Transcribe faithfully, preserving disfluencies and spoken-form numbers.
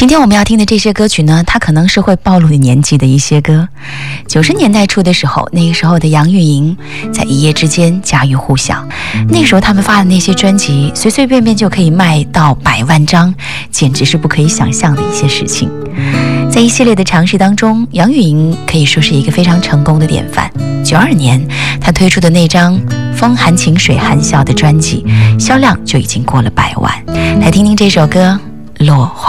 今天我们要听的这些歌曲呢，它可能是会暴露你年纪的一些歌。九十年代初的时候，那个时候的杨钰莹在一夜之间家喻户晓，那个时候他们发的那些专辑随随便便就可以卖到百万张，简直是不可以想象的一些事情。在一系列的尝试当中，杨钰莹可以说是一个非常成功的典范。九二年她推出的那张风含情水含笑的专辑，销量就已经过了百万。来听听这首歌《落花》。